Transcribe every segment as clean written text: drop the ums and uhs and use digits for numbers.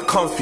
comfy.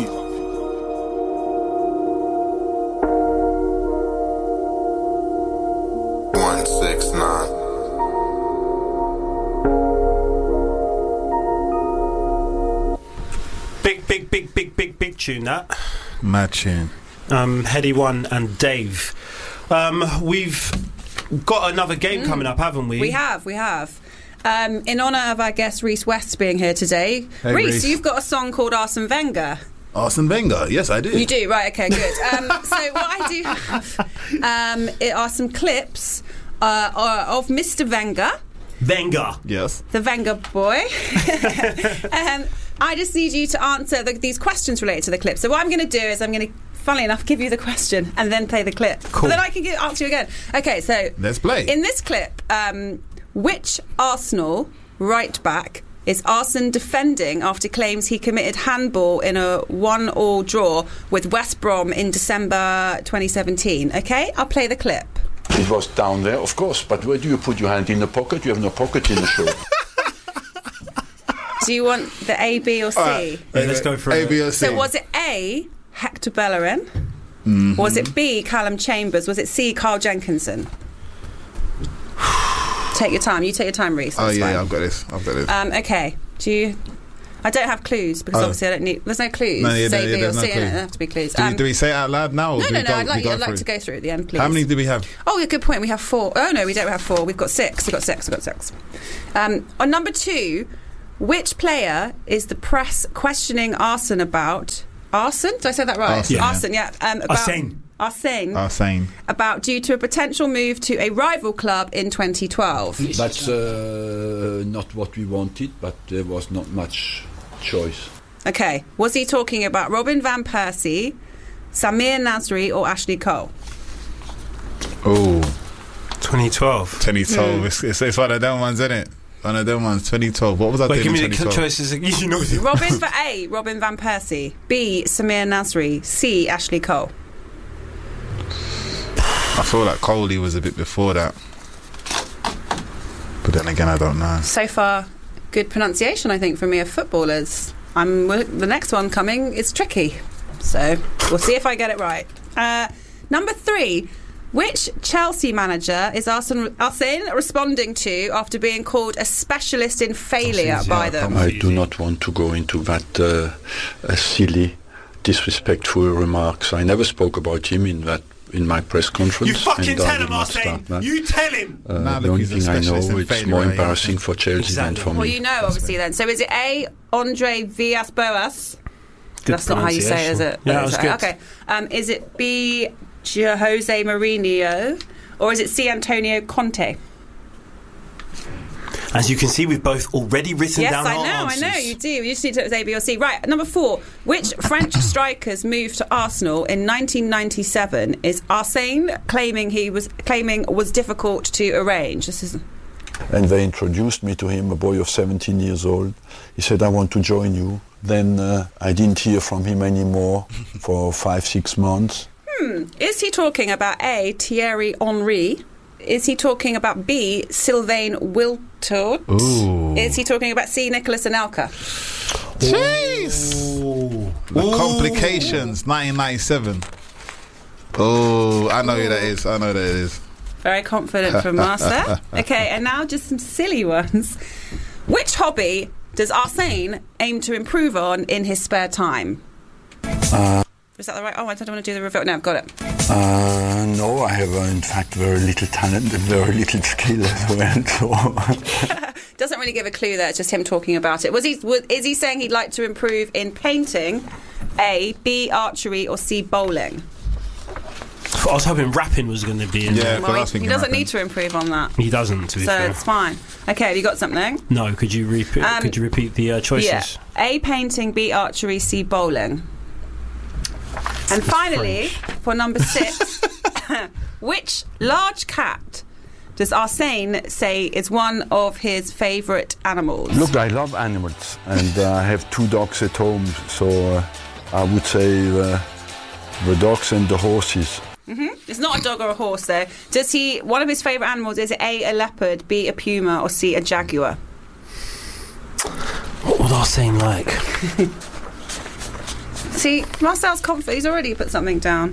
Big tune that. Mad tune. Heady One and Dave. We've got another game coming up, haven't we? We have. In honour of our guest Reese West being here today. Hey, Reese, you've got a song called Arsene Wenger. Arsene Wenger, yes I do. You do, right, okay, good. So what I do have it are some clips of Mr. Wenger. Yes. The Wenger boy. I just need you to answer these questions related to the clip. So what I'm going to do is I'm going to, funnily enough, give you the question and then play the clip. Cool. But then I can answer you again. Okay, so let's play. In this clip, which Arsenal right back is Arsene defending after claims he committed handball in a 1-1 draw with West Brom in December 2017? Okay, I'll play the clip. It was down there, of course, but where do you put your hand? In the pocket? You have no pocket in the shirt. Do you want the A, B or C? Right. Let's go for A, B or C. So was it A, Hector Bellerin? Mm-hmm. Was it B, Callum Chambers? Was it C, Carl Jenkinson? Take your time. You take your time, Reese. Oh, yeah, I've got this. Okay. I don't have clues because obviously I don't need. There's no clues. No, Say B or no C. clue. It have to be clues. Do we say it out loud now? Or No. I'd like through? to go through at the end, please. How many do we have? Oh, good point. We have 4. Oh no, we don't have 4. We've got 6. We've got 6. On number 2, which player is the press questioning Arsene about? Arsene? Did I say that right? Arsene, yeah. Arsene. About due to a potential move to a rival club in 2012. That's not what we wanted, but there was not much choice. Okay. Was he talking about Robin Van Persie, Samir Nasri or Ashley Cole? Oh. 2012. 2012. It's one of them ones, isn't it? One of them ones. 2012. What was I doing in 2012? Give me the choices. You should know them. Robin for A, Robin Van Persie. B, Samir Nasri. C, Ashley Cole. I feel like Coley was a bit before that. But then again, I don't know. So far, good pronunciation, I think, from me of footballers. The next one coming is tricky. So we'll see if I get it right. Number 3. Which Chelsea manager is Arsene responding to after being called a specialist in failure by them? I do not want to go into that silly, disrespectful remarks. I never spoke about him in my press conference. You fucking tell him, Arsene! You tell him! The only thing I know, it's more embarrassing for Chelsea than for me. Well, you know, obviously, then. So is it A, Andre Villas-Boas? That's not how you say it, is it? Yeah, that was good. Okay. Is it B, Jose Mourinho, or is it C, Antonio Conte? As you can see, we've both already written down our answers. I know, you do. You just need to say A, B or C. Right, number 4. Which French striker's move to Arsenal in 1997 is Arsene claiming was difficult to arrange? And they introduced me to him, a boy of 17 years old. He said, I want to join you. Then I didn't hear from him anymore for 5-6 months. Is he talking about A, Thierry Henry? Is he talking about B, Sylvain Wiltord? Ooh. Is he talking about C, Nicolas Anelka? Jeez! The complications, 1997. Oh, I know who that is. Very confident from Master. Okay, and now just some silly ones. Which hobby does Arsene aim to improve on in his spare time? Is that the right? Oh, I don't want to do the reveal. No, I've got it. No, I have in fact very little talent and very little skill as well. So. Doesn't really give a clue there. It's just him talking about it. Is he saying he'd like to improve in painting, A, B, archery, or C, bowling? I was hoping rapping was going to be in there. Well, he doesn't need to improve on that. He doesn't, to be fair. So it's fine. Okay, have you got something? No, could you repeat the choices? Yeah. A, painting, B, archery, C, bowling. And finally, for number 6, which large cat does Arsene say is one of his favourite animals? Look, I love animals, and I have 2 dogs at home, so I would say the dogs and the horses. Mm-hmm. It's not a dog or a horse, though. One of his favourite animals, is it A, a leopard, B, a puma, or C, a jaguar? What would Arsene like? See, Marcel's confident. He's already put something down.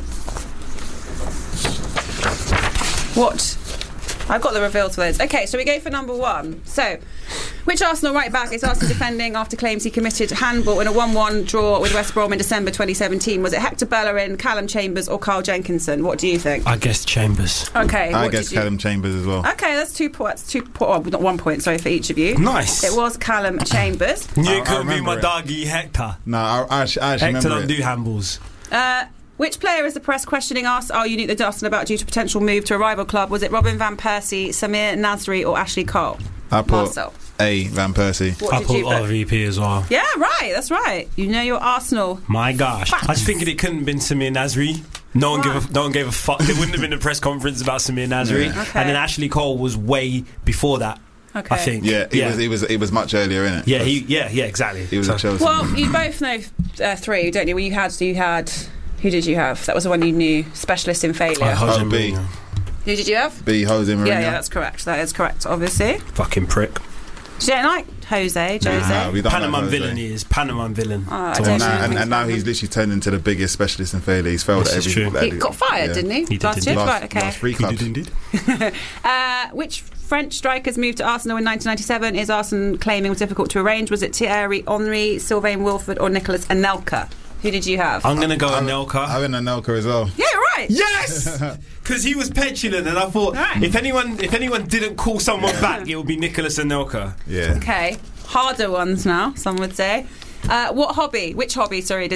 What? I've got the reveal to those. Okay, so we go for number 1. So, which Arsenal right back is Arsenal defending after claims he committed handball in a 1-1 draw with West Brom in December 2017? Was it Hector Bellerin, Callum Chambers or Carl Jenkinson? What do you think? I guess Chambers. Okay. I what guess did you- Callum Chambers as well. Okay, that's 2 points. Not 1 point, sorry, for each of you. Nice. It was Callum Chambers. Knew I it couldn't be remember my it. doggy Hector. No, I actually Hector remember don't it. do handballs. Which player is the press questioning us? Are you the Dustin about due to potential move to a rival club? Was it Robin Van Persie, Samir Nasri or Ashley Cole? I put Marcel. A. Van Persie. What I did put you put? RVP as well. Yeah, right, that's right. You know your Arsenal. My gosh. I was thinking it couldn't have been Samir Nasri. No one gave a fuck. There wouldn't have been a press conference about Samir Nasri. Yeah. Okay. And then Ashley Cole was way before that. Okay. I think. Yeah, it was much earlier, innit? Yeah, exactly. He was at Chelsea. Well, you both know 3, don't you? Well, you had. Who did you have? That was the one you knew. Specialist in failure. Jose Oh, B. Mourinho. Who did you have? B. Jose Mourinho. Yeah, that's correct. That is correct, obviously. Fucking prick. You don't like Jose? Nah, we don't Panama like Jose. villain he is. Panama villain. Oh, I So don't I'm- know. And now he's literally turned into the biggest specialist in failure. He's failed This at is everything. true. He got fired, didn't he? He did, Last didn't year? he? Right, okay. Last 3 He clubs. did indeed. Which French strikers moved to Arsenal in 1997? Is Arsenal claiming was difficult to arrange? Was it Thierry Henry, Sylvain Wilford or Nicolas Anelka? Who did you have? I'm going to go I Anelka. went Anelka as well. Yeah, right. Yes! Because he was petulant and I thought Right. if anyone didn't call someone back, it would be Nicolas Anelka. Yeah. Okay. Harder ones now, some would say. Which hobby, sorry,